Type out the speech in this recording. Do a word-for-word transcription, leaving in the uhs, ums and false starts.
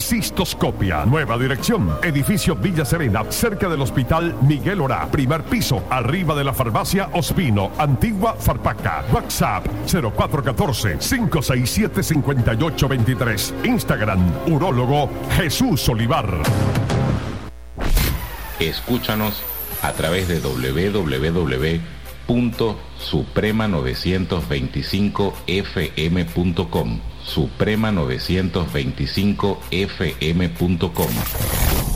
Cistoscopia. Nueva dirección, edificio Villa Serena, cerca del Hospital Miguel Orá. Primer piso, arriba de la farmacia Ospino, antigua Farpaca. WhatsApp cero cuatro uno cuatro, cinco seis siete, cinco ocho dos tres. Instagram, urólogo Jesús Olivar. Escúchanos a través de doble u doble u doble u punto suprema novecientos veinticinco f m punto com. suprema novecientos veinticinco f m punto com.